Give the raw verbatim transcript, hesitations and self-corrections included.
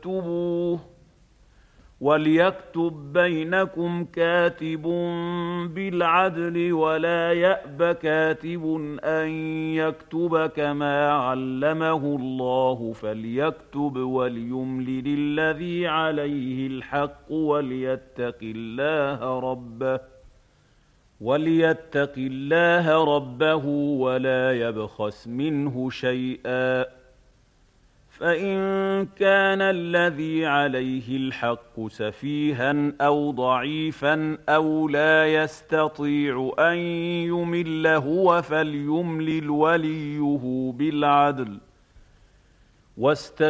اكتبوه وليكتب بينكم كاتب بالعدل ولا يأب كاتب أن يكتب كما علمه الله فليكتب وليملل الذي عليه الحق وليتق الله ربه وليتق الله ربه ولا يبخس منه شيئا فإن كان الذي عليه الحق سفيها أو ضعيفا أو لا يستطيع أن يمل هو فليملل وليه بالعدل